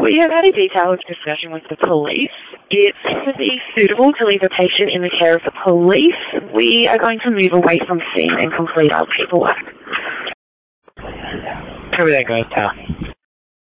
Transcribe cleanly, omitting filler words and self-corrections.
We have had a detailed discussion with the police. It would be suitable to leave a patient in the care of the police. We are going to move away from scene and complete our paperwork. Everything goes down.